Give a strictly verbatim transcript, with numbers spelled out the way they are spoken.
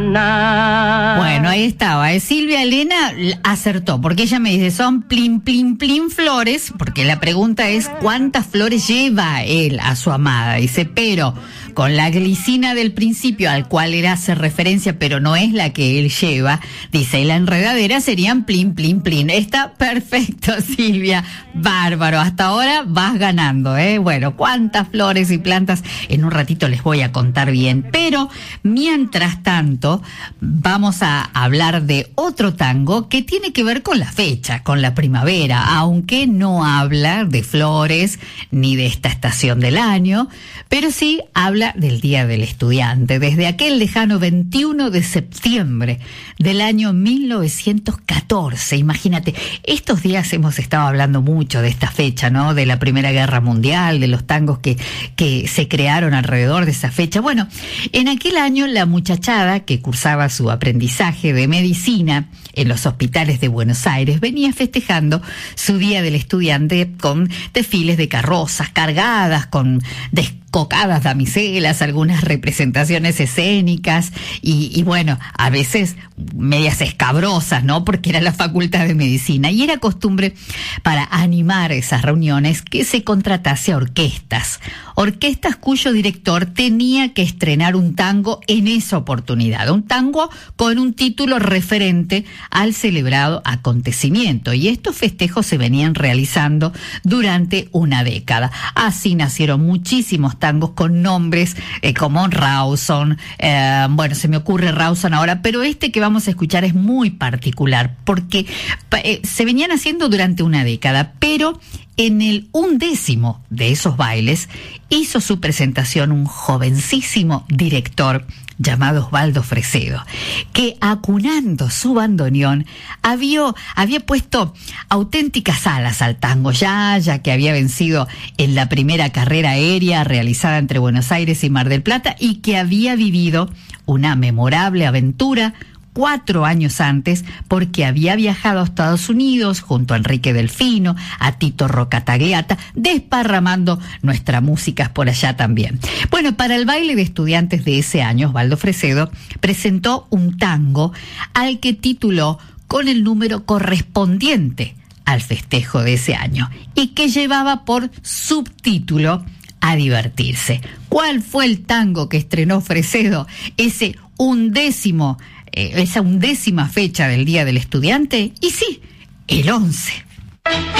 mañana. Bueno, ahí estaba. ¿eh? Silvia Elena acertó, porque ella me dice, son plin, plin, plin flores, porque la pregunta es, ¿cuántas flores lleva él a su amada? Dice, pero con la glicina del principio, al cual él hace referencia, pero no es la que él lleva, dice, la enredadera serían plin, plin, plin. Está perfecto, Silvia. Bárbaro. Hasta ahora vas ganando, ¿eh? Bueno, cuántas flores y plantas en un ratito les voy a contar bien. Pero, mientras tanto, vamos a hablar de otro tango que tiene que ver con la fecha, con la primavera, aunque no habla de flores ni de esta estación del año, pero sí habla del Día del Estudiante, desde aquel lejano veintiuno de septiembre del año mil novecientos catorce. Imagínate, estos días hemos estado hablando mucho de esta fecha, ¿no? De la Primera Guerra Mundial, de los tangos que, que se crearon alrededor de esa fecha. Bueno, en aquel año la muchachada que cursaba su aprendizaje de medicina en los hospitales de Buenos Aires venía festejando su Día del Estudiante con desfiles de carrozas cargadas, con descocadas damiselas, algunas representaciones escénicas y, y bueno, a veces medias escabrosas, ¿no? Porque era la Facultad de Medicina y era costumbre para animar esas reuniones que se contratase a orquestas, orquestas cuyo director tenía que estrenar un tango en esa oportunidad, un tango con un título referente al celebrado acontecimiento, y estos festejos se venían realizando durante una década. Así nacieron muchísimos tangos con nombres eh, como Rawson, eh, bueno, se me ocurre Rawson ahora, pero este que vamos a escuchar es muy particular porque eh, se venían haciendo durante una década, pero en el undécimo de esos bailes hizo su presentación un jovencísimo director llamado Osvaldo Fresedo, que acunando su bandoneón había, había puesto auténticas alas al tango, ya, ya que había vencido en la primera carrera aérea realizada entre Buenos Aires y Mar del Plata y que había vivido una memorable aventura cuatro años antes, porque había viajado a Estados Unidos junto a Enrique Delfino, a Tito Rocatagliata, desparramando nuestra música por allá también. Bueno, para el baile de estudiantes de ese año, Osvaldo Fresedo presentó un tango al que tituló con el número correspondiente al festejo de ese año y que llevaba por subtítulo A divertirse. ¿Cuál fue el tango que estrenó Fresedo ese undécimo esa undécima fecha del Día del Estudiante? Y sí, el once.